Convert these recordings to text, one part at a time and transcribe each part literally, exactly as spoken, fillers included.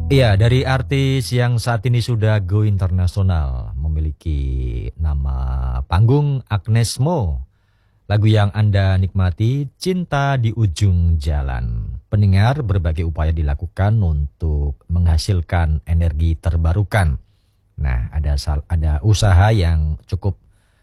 Iya, dari artis yang saat ini sudah go internasional, memiliki nama panggung Agnes Mo. Lagu yang Anda nikmati, Cinta di Ujung Jalan. Pendengar, berbagai upaya dilakukan untuk menghasilkan energi terbarukan. Nah, ada ada usaha yang cukup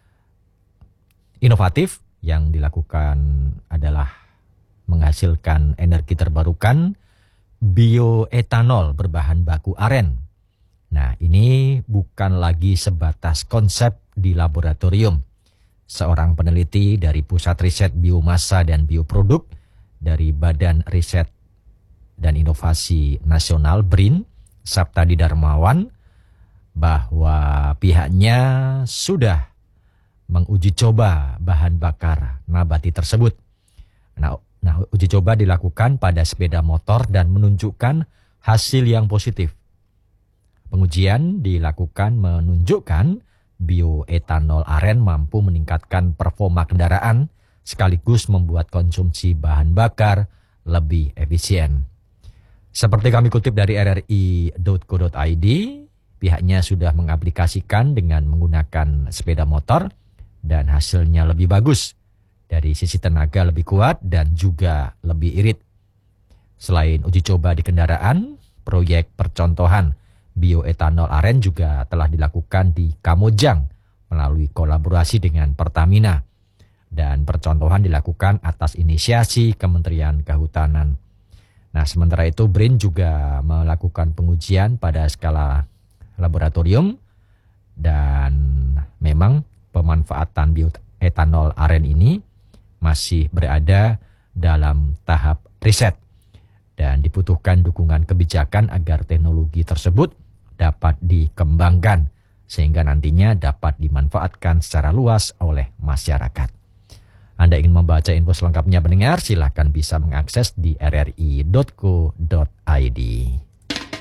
inovatif yang dilakukan adalah menghasilkan energi terbarukan bioetanol berbahan baku aren. Nah, ini bukan lagi sebatas konsep di laboratorium. Seorang peneliti dari Pusat Riset Biomasa dan Bioproduk dari Badan Riset dan Inovasi Nasional B R I N, Saptadi Darmawan, bahwa pihaknya sudah menguji coba bahan bakar nabati tersebut. Nah, Nah, uji coba dilakukan pada sepeda motor dan menunjukkan hasil yang positif. Pengujian dilakukan menunjukkan bioetanol aren mampu meningkatkan performa kendaraan sekaligus membuat konsumsi bahan bakar lebih efisien. Seperti kami kutip dari r r i titik co titik i d, pihaknya sudah mengaplikasikan dengan menggunakan sepeda motor dan hasilnya lebih bagus. Dari sisi tenaga lebih kuat dan juga lebih irit. Selain uji coba di kendaraan, proyek percontohan bioetanol aren juga telah dilakukan di Kamojang melalui kolaborasi dengan Pertamina. Dan percontohan dilakukan atas inisiasi Kementerian Kehutanan. Nah, sementara itu B R I N juga melakukan pengujian pada skala laboratorium dan memang pemanfaatan bioetanol aren ini masih berada dalam tahap riset dan dibutuhkan dukungan kebijakan agar teknologi tersebut dapat dikembangkan sehingga nantinya dapat dimanfaatkan secara luas oleh masyarakat. Anda ingin membaca info selengkapnya pendengar, silakan bisa mengakses di r r i titik co titik i d.